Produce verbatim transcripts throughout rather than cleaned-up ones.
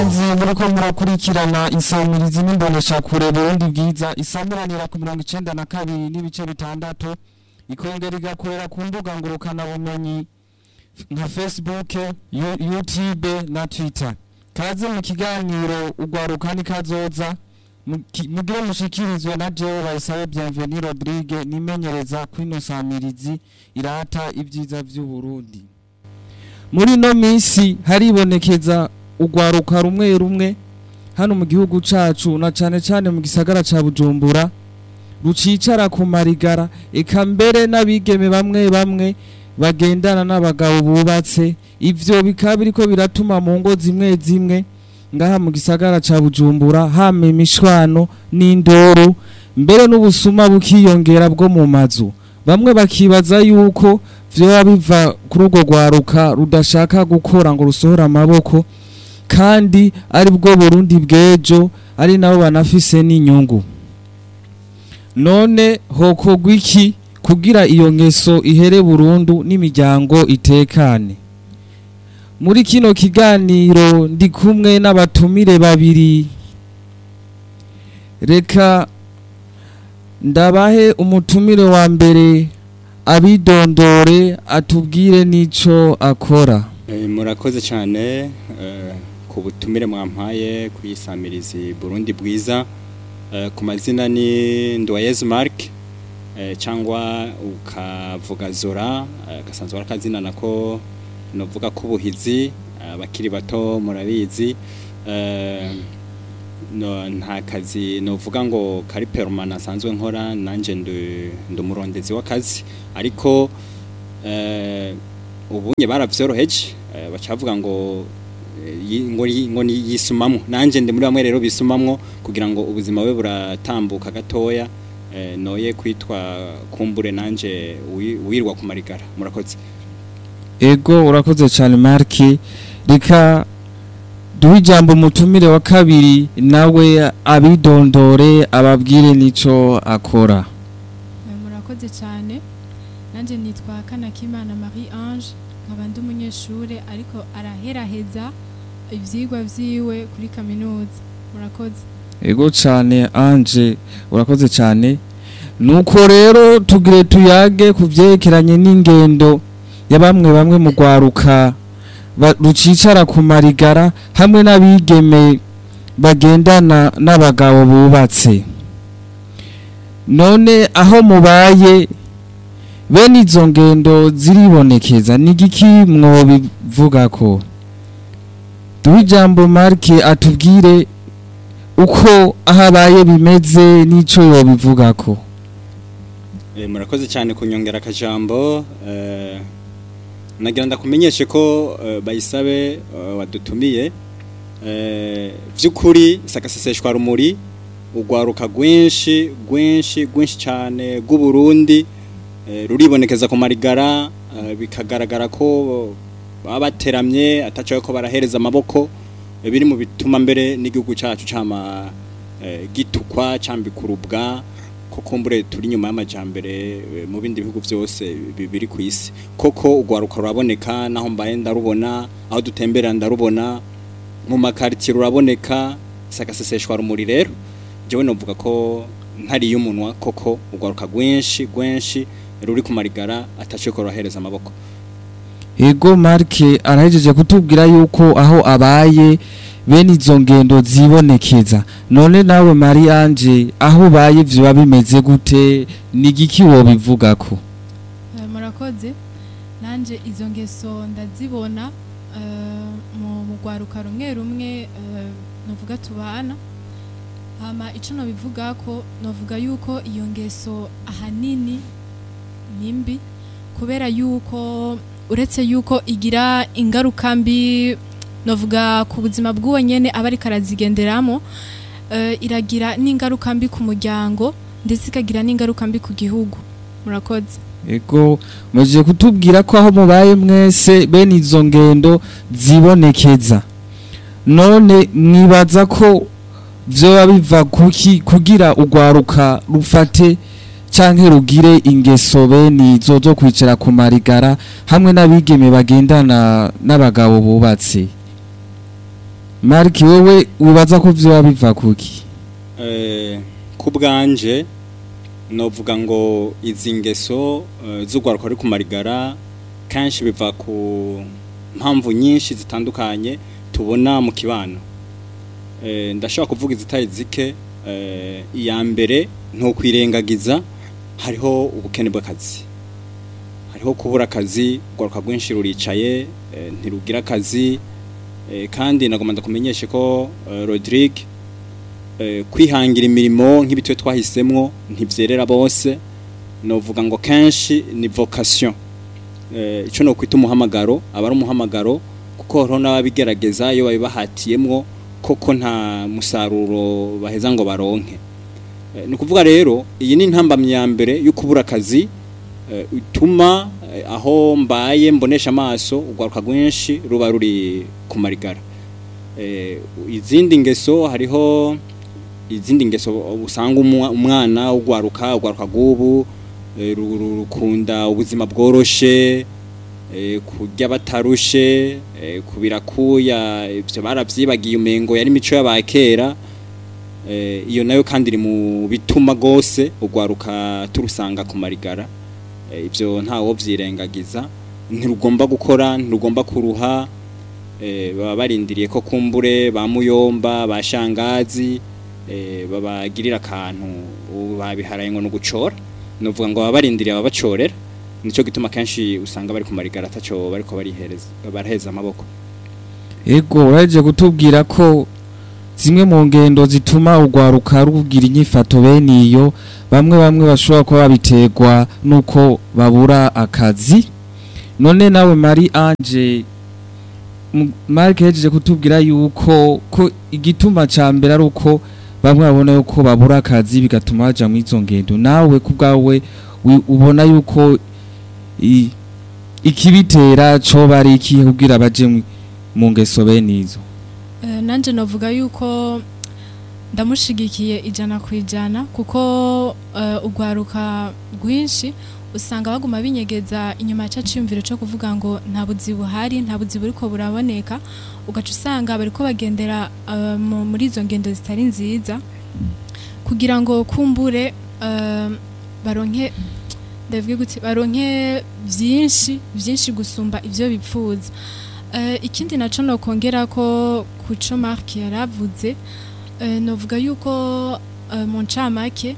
Muriko murakurikirana insamirizi n'imbonesha kure Burundi bwiza isamuranira ku mirongo icenda na kabiri n'ibice bitandatu ikongera igakorera ku mbuga ngurukana bumenyi nka Facebook, YouTube na Twitter. Kaze mu kiganiro ugwaruka ni kazoza mugire mushikirizwe na jewe Bayisabe Bienvenue Rodrigue nimenyereza kwino samirizi irata ibyiza vy'u Burundi. Muri no misi haribonekeza ugwaruka rumwe rumwe hano mu gihugu cacu na cane cane mu gisagara ca Bujumbura rucicara ku marigara eka mbere n'abigeme bamwe bamwe bagendana n'abagabo bubatse ivyo bikaba biriko biratuma mu ngo zimwe zimwe ngaha mu gisagara ca Bujumbura hame imishwano n'indoro mbere n'ubusuma bukiyongera bwo mu mazu bamwe bakibaza yuko vyoba biva kuri urwo rwaruka rudashaka gukora ngo rusohora amaboko kandi ari bwo Burundi bwejo ari nabo banafise n'inyungu. None hokogwa iki kugira iyo ngeso ihere burundu n'imiryango itekane? Muri kino kiganiro ndi kumwe n'abatumire babiri, reka ndabahe umutumire wa mbere abidondore atubwire nico akora. E, murakoze cyane e, ku butumire mwampaye kuyisamirizi Burundi bwiza. Uh, ku mazina ni Ndoyez Mark uh, cyangwa ukavuga Zora uh, gasanzwe arakazina nako novuga kubuhizi abakiri uh, bato murabizi uh, no nta kazi novuga ngo kari permanent asanzwe nkora nanje ndumurondezi w'akazi ariko uh, ubunye baravyoroheje uh, bacavuga ngo ngo ngo yisumamwo nanje ndi muri bamwe rero bisumamwo kugira ngo ubuzima bwe buratambuka gatoya eh, noye kwitwa kumbure nanje wirwa ku marigara. Murakoze. Ego urakoze cyane Marki, reka duhe ijambo mutumire wa kabiri nawe abidondore ababwire nico akora. Murakoze cyane, nanje nitwa Kanakimana Marie Ange nkaba ndi umunyeshure ariko araheraheza ivyigwa vyiwe kuri kaminuza. Murakoze. Ego cyane Ange urakoze cyane. Nuko rero tugire tuyage kuvyerekeranye n'ingendo ya bamwe bamwe mu gwaruka rucicara ku marigara hamwe n'abigeme bagendana n'abagabo bubatse. None aho mubaye bene izo ngendo ziribonekeza nigiki mwobivuga ko? Duhe ijambo Marke atubwire uko ahabaye bimeze nico yobivuga ko. E, murakoze cyane kunyongera akajambo e, nagira ndakumenyeshe ko uh, Bayisabe uh, wadutumiye e, vyukuri sakaseseshwa rumuri ugwaruka gwinshi gwinshi gwinshi cyane gu Burundi e, ruribonekeza ku marigara uh, bikagaragara ko babateramye atacaye ko barahereza amaboko e, biri mu bituma mbere n'igihugu cyacu cama e, gitukwa cambikurubwa koko mbure turi nyuma y'amajambere e, mu bindi bihugu byose bibiri ku isi koko ugwaruka ruraboneka naho mbaye ndarubona aho dutembera ndarubona mu makartier ruraboneka sakaseseshwa rumuri rero jewe novuga ko ntari y'umunwa koko ugwaruka gwinshi gwinshi ruri ku marigara atacaye ko rahereza amaboko. Ego Marke arahejeje kutubwira yuko aho abaye bene izo ngendo zibonekeza. None nawe Marie Ange aho baye vyo bimeze gute nigiki wo bivuga ko? Uh, murakoze nanje izo ngeso ndazibona uh, mu mugwaruka rumwe rumwe uh, novuga tubana hama ico no bivuga ko novuga yuko iyo ngeso ahanini nimbi kubera yuko uretse yuko igira ingaruka mbi novuga ku buzima bw'uwo nyene abari karazigenderamo uh, iragira n'ingaruka mbi ku muryango ndetse ikagira n'ingaruka mbi ku gihugu. Murakoze. Ego muje kutubwira ko aho mubaye mwese bene izo ngendo zibonekeza. None mwibaza ko vyoba biva kuki kugira ugwaruka rufate canke rugire ingeso bene izo zo kwicara ku marigara hamwe n'abigeme bagendana n'abagabo bubatse? Mark wewe wibaza ko vyo biva kuki? Eh kubganje novuga ngo izi ngeso uh, z'ugwaruka ari kumarigara kanshi biva ku mpamvu nyinshi zitandukanye tubona mu kibano. Eh ndashaka kuvuga izitaye zike eh iya mbere nto kwirengagiza hariho ubukene bw'akazi. Hariho kubura akazi ugwaruka bwinshi ruricaye eh, ntirugira akazi eh, kandi nagomba kumenyesha ko uh, Rodrigue eh, kwihangira imirimo nk'ibitwe twahisemwo ntivyerera bose novuga ngo kenshi ni vocation eh, ico no kwita umuhamagaro abari umuhamagaro kuko horo n'ababigerageza iyo babibahatiyemwo koko nta musaruro baheza ngo baronke eh, ni kuvuga rero iyi ni intambamye ya mbere yo kubura akazi utuma uh, aho mbaye mbonesha amaso ugwaruka gwinshi ruba ruri kumarigara eh izindi ngeso hariho izindi ngeso usanga umwana ugwaruka ugwaruka gubu eh, rukunda ubuzima bworoshe eh, kurya batarushe eh, kubirakuya ivyo baravyibagiye umengo yari mico y'abakera eh, iyo nayo kandi iri mu bituma gose ugwaruka turusanga kumarigara ibyo ntawo vyirengagiza ntirugomba gukora ntirugomba kuruha eh baba barindiriye ko kumbure bamuyomba bashangazi eh babagirira kantu babiharaye ngo nugucora novuga ngo baba barindiriye ababacorera nico gituma kanshi usanga bari kumarigara ataco bariko barihereza baraheza amaboko. Ego uraje kutubwira ko zimwe mu ngendo zituma ugwaruka rugira inyifato bene iyo bamwe bamwe bashobora kuba babiterwa nuko babura akazi. None nawe Marie Ange Mark hejeje kutubwira yuko ko igituma ca mbere ari uko bamwe babona yuko babura akazi bigatuma baja mu izo ngendo. Nawe kubgawe ubona yuko ikibitera co bari iki kugira baje mu ngeso bene izo? Uh, nanje novuga yuko ndamushigikiye ijana kwijana kuko uh, ugwaruka gwinshi usanga baguma binyegeza inyuma ya cimviro cyo kuvuga ngo nta buzi buhari nta buzi buriko buraboneka ugaca usanga bariko bagendera uh, muri izo ngendo zitari nziza kugira ngo kumbure uh, baronke ndavuga guti baronke vyinshi vyinshi gusumba ivyo bipfuza. Uh, ikindi naco no kongera ko kuco Mark yaravuze uh, novuga yuko uh, mu ncamake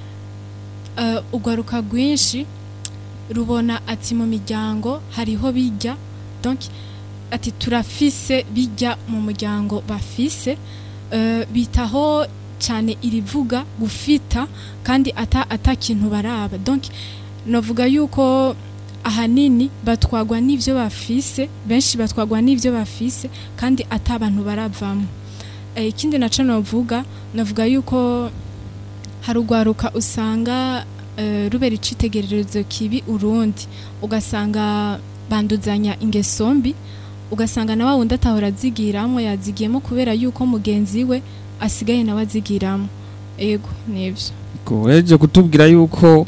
uh, ugwaruka gwinshi rubona ati mu miryango hariho bijya donc ati turafise bijya mu muryango bafise uh, bitaho cyane irivuga gufita kandi ata atakintu baraba donc novuga yuko ahanini batwagwa n'ivyo bafise benshi batwagwa n'ivyo bafise kandi atabantu baravamo. E, ikindi naco novuga novuga yuko harugwaruka usanga uh, rubera icitegererezo kibi urundi ugasanga banduzanya ingesombi ugasanga na wawundi atahora zigiramo yazigiyemo kubera yuko mugenzi we asigaye nawe azigiramo. Ego nivyo ko reje kutubwira yuko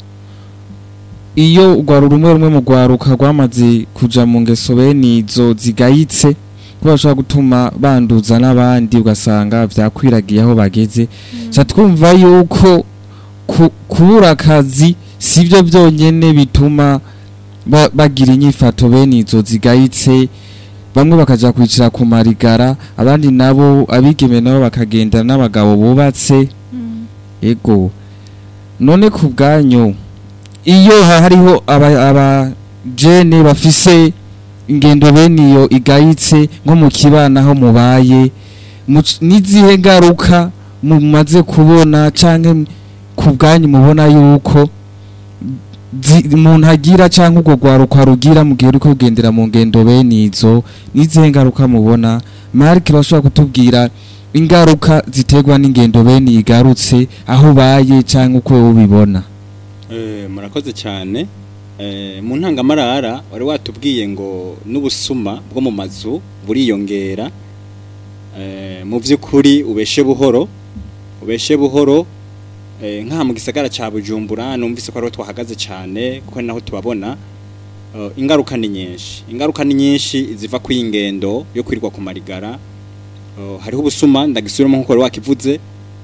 iyo ugwaru rumwe rumwe mu gwaruka rwamaze kuja mu ngeso bene izo zigayitse kuba bashobora gutuma banduza n'abandi ugasanga vyakwiragiye aho bageze cha mm. twumva yuko ku, kubura akazi sivyo byonyene bituma ba, bagira inyifato bene izo zigayitse bamwe bakaja kwicira ku marigara abandi nabo abigeme nabo bakagenda n'abagabo bubatse mm. Ego none ku bwanyu iyo hariho aba, aba jene bafise ingendo bene iyo igayitse nko mu kibana aho mubaye nizihe ngaruka mumaze kubona canke ku bwanyu mubona yuko umuntu agira canke ubwo gwaruka rugira mu gihe uriko kugendera mu ngendo bene izo nizihe ngaruka mubona? Mark bashobora kutubwira ingaruka ziterwa n'ingendo bene igarutse aho baye canke uko ubibona? Eh murakoze cyane. Eh mu ntangamarara wari watubwiye ngo n'ubusuma bwo mu mazu buriyongera. Eh mu vy'ukuri ubeshe buhoro ubeshe buhoro eh nka mu gisagara ca Bujumbura numvise ko ari twahagaze cyane kuko naho tubabona. Uh, ingaruka ni nyinshi ingaruka ni nyinshi ziva ku ingendo yo kwirirwa ku marigara uh, hariho ubusuma ndagisubiramo nkuko wakivuze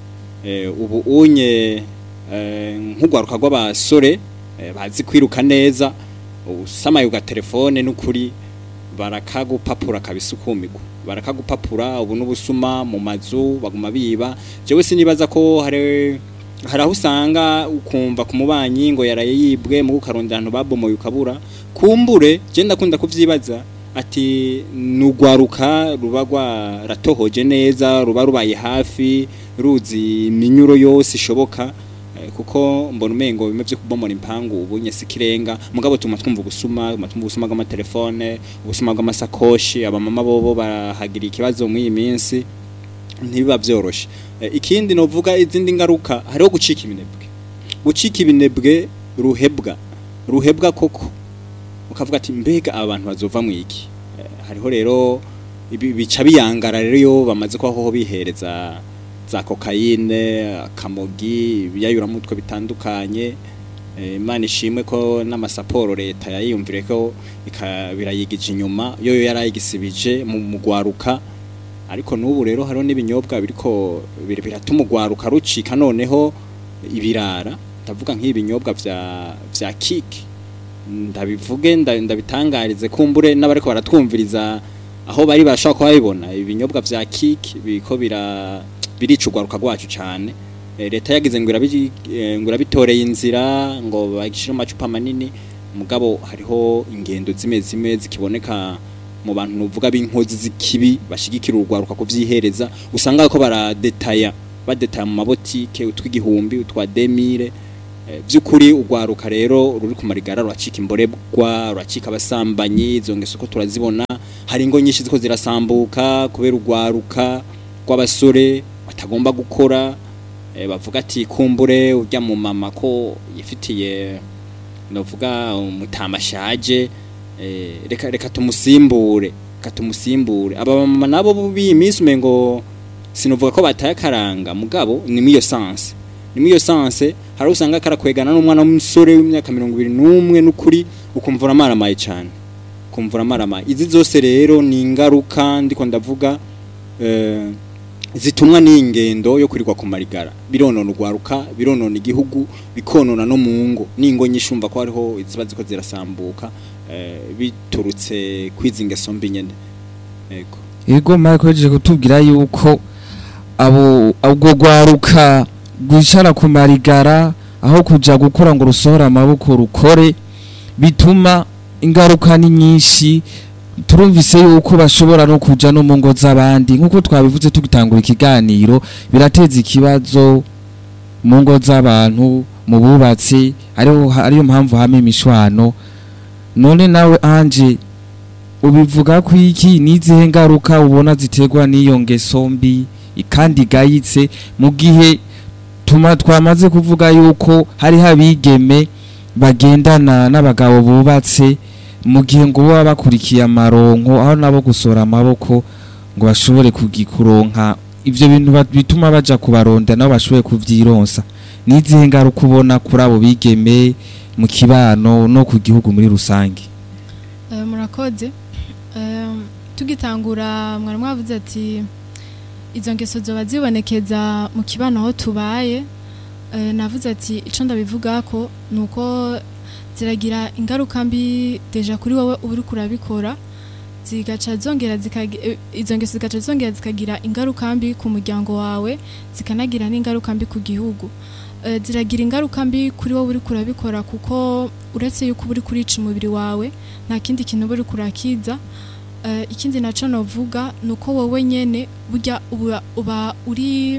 uh, ubu unye uh, nk'ugwaruka rw'abasore uh, bazi kwiruka neza usamaye uga telefone n'ukuri barakagupapura kabisukumirwa barakagupapura ubu n'ubusuma mu mazu baguma biba jewe sinibaza ko hari hari aho usanga ukumva ku mubanyi ngo yaraye yibwe mu gukarondera abantu babomoye ukabura kumbure je ndakunda kuvyibaza ati nugwaruka ruba ratohoje neza ruba rubaye hafi ruzi iminyuro yose ishoboka kuko mbona umengo bimwe byo kubomora impangu ubunye sikirenga mugabo tuma twumva gusuma matumva gusuma bwa telefone ubusuma bwa masakoshi abamama bobo barahagira ikibazo mu iyi minsi ntibiba byoroshe e, ikindi novuga izindi ngaruka hariho gucika ibinebwe gucika ibinebwe ruhebwa ruhebwa koko ukavuga ati mbega abantu bazova mu iki e, hariho rero bica biyangara rero yo bamaze ko aho bihereza za kokayine kamogi biyayura mutwe bitandukanye Imana ishimwe ko n'amasaporo leta yayiyumvire ko ikabirayigije inyuma yo yo yarayigisibije mu mugwaruka ariko n'ubu rero hariho n'ibinyobwa biriko biratuma ugwaruka rucika noneho ibirara ndavuga nk'ibinyobwa vya vya kiki ndabivuge ndabitangarize kumbure n'abariko baratwumviriza aho bari bashaka ko babibona ibinyobwa vya kiki biko bira biricugwaruka rwacu cyane leta yagize ngo irabitoreye inzira ngo bagishira amacupa manini mugabo hariho ingendo zime zime zikiboneka mu bantu nuvuga b'inkozi zikibi bashigikira urugwaruka kuvyihereza usanga ko baradetaya badetaya mu mabotike utw'igihumbi utwa demire by'ukuri urwaruka rero ruri ku marigara rwacika imborebwa rwacika abasambanyi izo ngeso ko turazibona hari ingo nyinshi ziko zirasambuka kubera urwaruka rw'abasore batagomba gukora e, bavuga ati kumbure urya mu mama ko yifitiye novuga umutamashaje e, reka reka tumusimbure katumusimbure aba mama nabo bubi iminsi mengo sinovuga ko bataye karanga mugabo ni miyo sense ni miyo sense hari usanga karakwegana n'umwana w'umusore w'imyaka mirongo ibiri n'umwe n'ukuri ukumvura maramaye cyane kumvura maramaye izi zose rero ni ingaruka ndiko ndavuga eh zitumwa n'ingendo yo kurirwa ku marigara bironona urwaruka bironona igihugu bikonona no mu ngo ningo nyishumva ko hariho iziba ziko zirasambuka eh, biturutse kwizingeso mbi nyene yego yego makoje kutubwira yuko abo ubwo rwaruka gwicara ku marigara aho kuja gukora ngo rusohora amaboko rukore bituma ingaruka ni nyinshi turumvise yuko bashobora no kuja no mu ngo z'abandi nkuko twabivuze tugitangura ikiganiro birateza ikibazo mu ngo z'abantu mu bubatsi ariho ariyo mpamvu hame imishwano none nawe anje ubivuga ko iki nizihe ngaruka ubona ziterwa n'iyo ngeso mbi kandi gayitse mu gihe tuma twamaze kuvuga yuko hari habigeme bagendana n'abagabo bubatse mu gihe ngo baba bakurikiye amaronko aho nabo gusora amaboko ngo bashobore kugikuronka ivyo bintu bituma baja kubaronda nabo bashobore kuvyironsa nizihe ngaruka ubona kuri abo bigeme mu kibano no ku gihugu muri rusange uh, murakoze uh, tugitangura mwari mwavuze ati izo ngeso zoba zibonekeza mu kibano aho tubaye uh, navuze ati ico ndabivuga ko nuko ziragira ingaruka mbi deja kuri wowe uri kurabikora zigaca zongera zikagira izo ngeso zigaca zongera zikagira ingaruka mbi ku muryango wawe zikanagira n'ingaruka mbi ku gihugu uh, ziragira ingaruka mbi kuri wowe uri kurabikora kuko uretse yuko uri kurica umubiri wawe nta kindi kintu uri kurakiza uh, ikindi naco novuga nuko wowe nyene burya uba, uba uri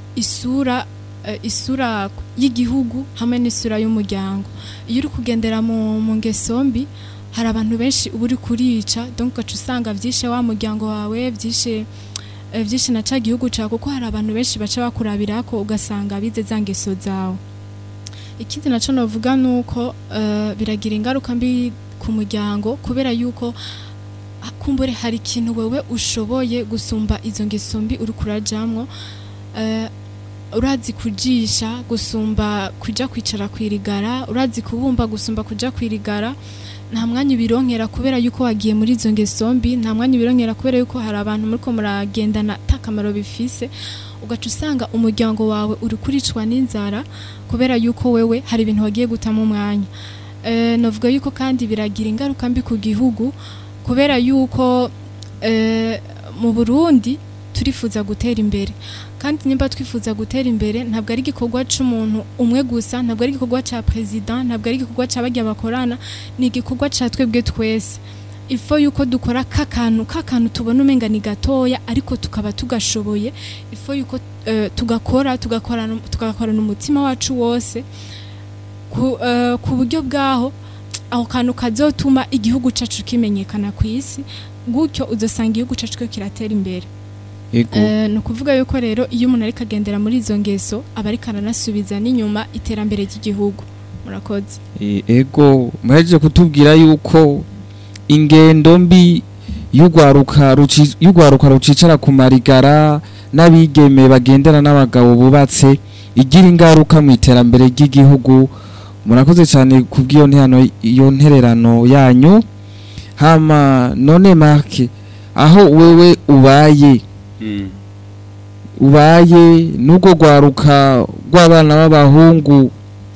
isura Uh, isura y'igihugu hamwe n'isura y'umuryango iyo uri kugendera mu mu ngeso mbi hari abantu benshi uburi kurica donc ugaca usanga vyishe wa muryango wawe vyishe uh, vyishe na ca gihugu ca kuko hari abantu benshi baca bakurabirako ugasanga bize za ngeso zawe ikindi naco novuga nuko uh, biragira ingaruka mbi ku muryango kubera yuko kumbure hari ikintu wewe ushoboye gusumba izo ngeso mbi uri kurajamwo uh, urazi kujisha gusumba kuja kwicara kwirigara, urazi kubumba gusumba kuja kwirigara, nta mwanya bironkera kubera yuko wagiye muri izo ngeso mbi, nta mwanya bironkera kubera yuko hari abantu muriko muragendana takamaro bifise, ugaca usanga umuryango wawe uri kuricwa n'inzara kubera yuko wewe hari ibintu wagiye gutamo umwanya. Eh novuga yuko kandi biragira ingaruka mbi ku gihugu kubera yuko eh mu Burundi turifuza gutera imbere, kandi nimba twifuza gutera imbere ntabwo ari igikorwa c'umuntu umwe gusa, ntabwo ari igikorwa ca president, ntabwo ari igikorwa c'abajya bakorana, ni igikorwa ca twebwe twese. Ifo yuko dukora kakantu kakantu tubona umenga ni gatoya ariko tukaba tugashoboye, ifo yuko uh, tugakora tugakorana tugakorana umutima wacu wose ku, uh, ku buryo bwaho aho kantu kazotuma igihugu cacu kimenyekana ku isi, gutyo uzosanga igihugu cacu ko kiratera imbere. Uh, no kuvuga yuko rero iyo umuntu ari kagendera muri izo ngeso aba ari kananasubiza n'inyuma iterambere ry'igihugu. Murakoze. E, ego muheje kutubwira yuko ingendo mbi y'ugwaruka ruci y'ugwaruka rucicara ku marigara n'abigeme bagendera n'abagabo bubatse igira ingaruka mu iterambere ry'igihugu. Murakoze cyane kubwiyo ntihano iyo ntererano yanyu. Hama none Mark, aho wewe ubaye Mm. ubaye nugo gwaruka rw'abana b'abahungu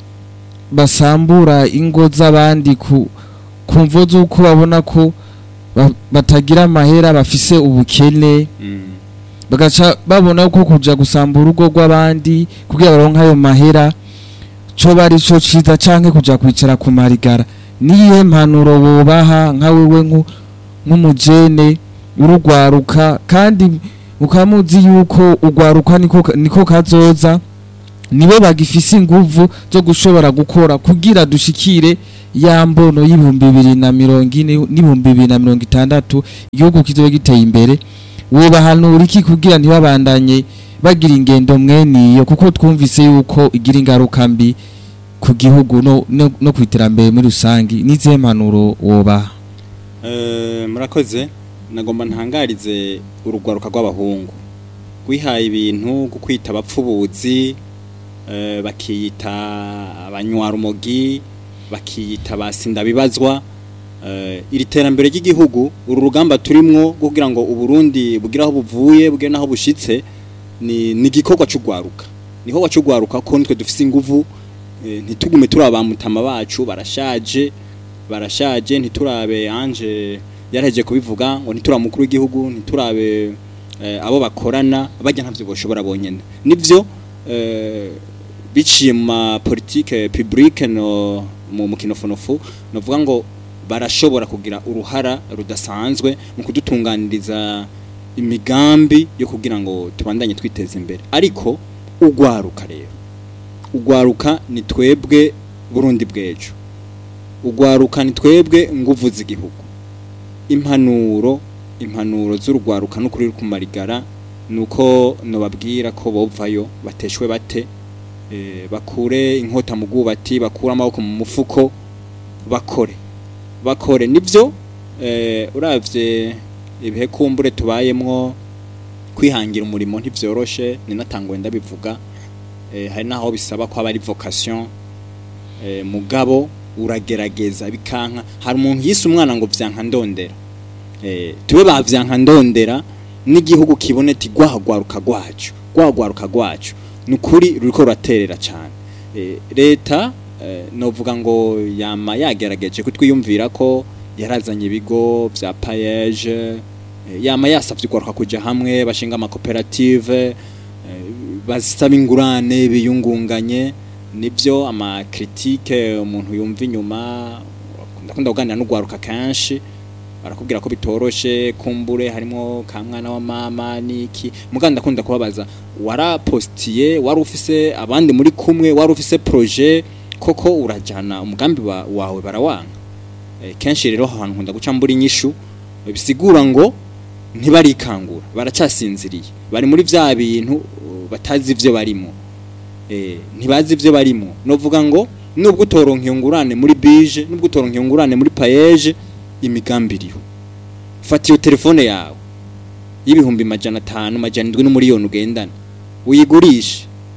basambura ingo z'abandi ku kumvo zuko babona ko batagira amahera bafise ubukene mm. bagaca babona ko kuja gusambura urugo rw'abandi kugira baronka ayo mahera cyo bari cyo ciza canke kuja kwicara ku marigara, niye mpanuro bobaha nka wewe nk'umujene urugwaruka kandi ukamuzi yuko ugwaruka niko niko kazoza nibo bagifise inguvu zo gushobora gukora kugira dushikire yambono y'ibihumbi bibiri na mirongo ine n'ibihumbi bibiri na mirongo itandatu igihugu kizobe giteye imbere. Wobahanura iki kugira ntibabandanye bagira ingendo mweniyo kuko twumvise yuko igira ingaruka mbi ku gihugu no no, no kwiterambere muri rusangi? Nize mpanuro woba? Eh murakoze. Nagomba ntangarize urugwaruka rw'abahungu kwihaye ibintu gukwita abapfubuzi, uh, bakiyita abanywarumogi, bakiyita basinda bibazwa. Uh, iri terambere ry'igihugu uru rugamba turimwo kugira ngo uburundi bugira aho buvuye bugire naho bushitse ni nigikorwa cy'ugwaruka, niho wacugwaruka ko nitwe dufise inguvu. E, ntitugume turabamutama bacu barashaje barashaje ntiturabe anje yaraje kubivuga ngo ntituramukuru w'igihugu ntiturabe eh, abo bakorana bajya ntavyo boshobora bonyene nivyo eh, biciye mu politique publique no mu mukinofonofu novuga ngo barashobora kugira uruhara rudasanzwe mu kudutunganiriza imigambi yo kugira ngo tubandanye twiteza imbere. Ariko ugwaruka rero ugwaruka ni twebwe Burundi bwejo, ugwaruka ni twebwe nguvu z'igihugu. Impanuro impanuro z'urugwaruka no kuri ku marigara nuko no babwira ko bovayo bateshwe bate, e, bakure inkota mu gubati, bakura amaboko mu mufuko, bakore bakore nivyo. e, uravye ibihe kumbure tubayemwo kwihangira umurimo ntivyoroshe, ni natangwe ndabivuga. e, hari naho bisaba ko abari vocation, e, mugabo uragerageza bikanka. Hari umuntu yise umwana ngo vyanka ndondera, eh tube bavyanka ndondera n'igihugu kiboneti gwahagwaruka gwacu gwahagwaruka gwacu nukuri ruriko ruraterera cyane. eh leta eh, novuga ngo yama yagerageje kutwiyumvira ko yarazanye ibigo vya payeje, eh, yama yasavye gwaruka kuja hamwe bashinga ama cooperative, eh, basaba ingurane biyungunganye. Nivyo ama critique umuntu yumva inyuma ndakunda kuganira n'ugwaruka kanshi barakubwira ko bitoroshe kumbure harimo ka mwana wa mama niki muganda ndakunda kubabaza warapostiye wari ufise abandi muri kumwe wari ufise projet koko urajana umugambi wa, wawe barawanga. E, kenshi rero ahantu nkunda guca mburi nyishu bisigura ngo ntibarikangura baracasinziriye bari muri vya bintu batazi ivyo barimo. Eh ntibazi ivyo barimo novuga ngo nubwo utoronka yongurane muri bije nubwo utoronka yongurane muri payeje imigambi iriho. Fata iyo telefone yawe y'ibihumbi majana atanu majana indwi n'umuriyoni ugendana uyigurishe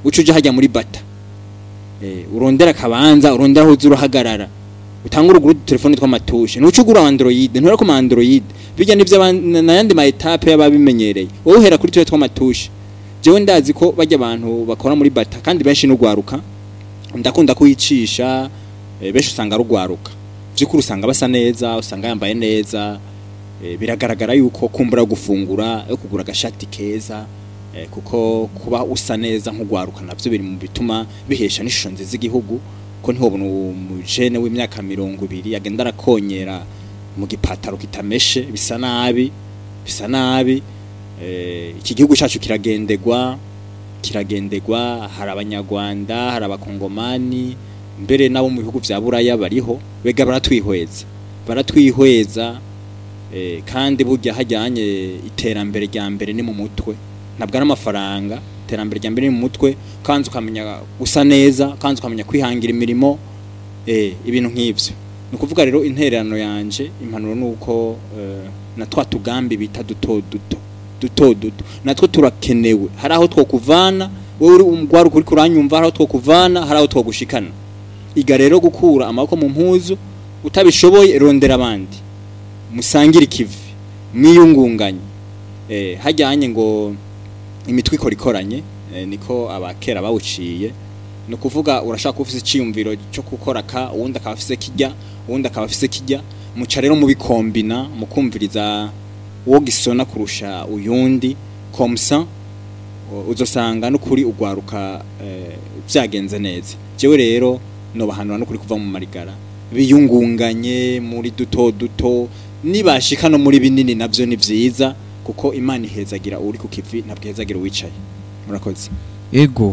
uca uje hajya muri bata eh urondera kabanza urondera aho uruhagarara utangura ugura telefone tw'amatushe nuca ugura Android ntura ko ma Android bijya nivyo nayandi ma etape y'ababimenyereye wowe uhera kuri twe tw'amatushe jewe ndazi ko bajya abantu bakora muri bata kandi benshi n'ugwaruka ndakunda kuyicisha e, benshi usanga rugwaruka byukuri usanga basa neza usanga yambaye neza e, biragaragara yuko kumbura gufungura yo kugura agashati keza e, kuko kuba usa neza nk'ugwaruka navyo biri mu bituma bihesha n'ishusho nziza igihugu ko ntihobona umujene w'imyaka mirongo ibiri agenda arakonyera mu gipataro kitameshe bisa nabi bisa nabi eh iki gihugu cyacu kiragendegwa kiragendegwa hari abanyarwanda hari abakongomani mbere nabo mu bihugu vya buraya bariho bega baratwihweza baratwihweza eh kandi burya hajyanye iterambere rya mbere ni mu mutwe nabwo n'amafaranga iterambere rya mbere ni mu mutwe kanzu ukamenya gusa neza kanzu ukamenya kwihangira imirimo eh ibintu nk'ivyo nukuvuga rero intererano yanje impanuro nuko eh, na twa tugambi bita duto duto duto duto natwo turakenewe hari aho twokuvana wowe uri umugwaru kuri kuranyumva hari aho twokuvana hari aho twogushikana iga rero gukura amako mu mpuzu utabishoboye rondera abandi musangira ikivi mwiyungunganye eh hajyanye ngo imitwe ikora ikoranye eh, niko abakera bawuciye no kuvuga urashaka ufise iciyumviro cyo gukora ka uwundi akaba afise kijya uwundi akaba afise kijya muca rero mubikombina mukumviriza uwo gisona kurusha uyundi komsa uzosanga no kuri ugwaruka byagenze eh, neza jewe rero no bahanura no kuri kuva mu marigara biyungunganye muri duto duto nibashika no muri binini navyo ni vyiza kuko Imana ihezagira uri ku kivi nabwezagira wicaye murakoze ego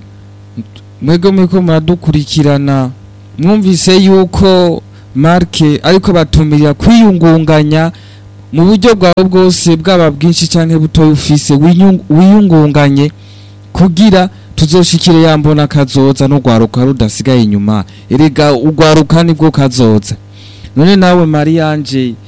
mwego mwiko muradukurikirana mwumvise yuko Marke ariko batumirira kwiyungunganya mu buryo bwawe bwose bwaba bwinshi canke butoye ufise wiyungunganye kugira tuzoshikire yambona kazoza no gwaruka rudasigaye inyuma erega ugwaruka nibwo kazoza none nawe Marianje